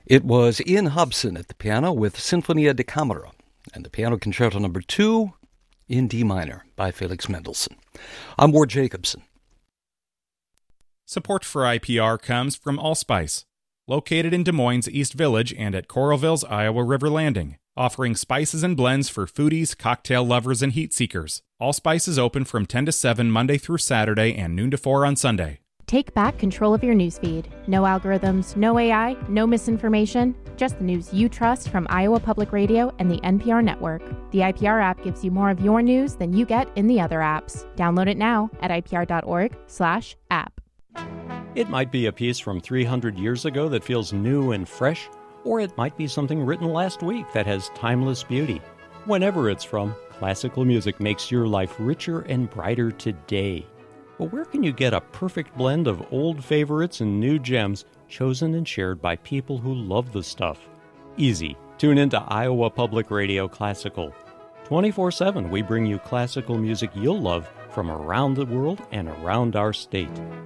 It was Ian Hobson at the piano with Sinfonia da Camera and the Piano Concerto No. 2 in D minor by Felix Mendelssohn. I'm Ward Jacobson. Support for IPR comes from Allspice, located in Des Moines East Village and at Coralville's Iowa River Landing, offering spices and blends for foodies, cocktail lovers, and heat seekers. Allspice is open from 10 to 7 Monday through Saturday and noon to 4 on Sunday. Take back control of your newsfeed. No algorithms, no AI, no misinformation, just the news you trust from Iowa Public Radio and the NPR network. The IPR app gives you more of your news than you get in the other apps. Download it now at ipr.org/app. It might be a piece from 300 years ago that feels new and fresh, or it might be something written last week that has timeless beauty. Whenever it's from, classical music makes your life richer and brighter today. But where can you get a perfect blend of old favorites and new gems chosen and shared by people who love the stuff? Easy. Tune into Iowa Public Radio Classical. 24/7 we bring you classical music you'll love from around the world and around our state.